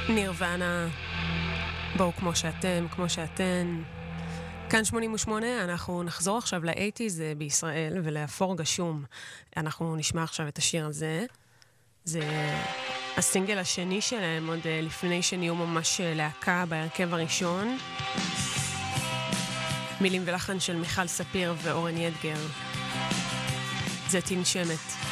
נירוונה, בואו כמו שאתם, כמו שאתן. כאן 88, אנחנו נחזור עכשיו ל-80s בישראל ולאפור גשום. אנחנו נשמע עכשיו את השיר הזה. זה הסינגל השני שלהם, עוד לפני שנהיו ממש להקה בהרכב הראשון. מילים ולחן של מיכל ספיר ואורן ידגר. זה תנשמת.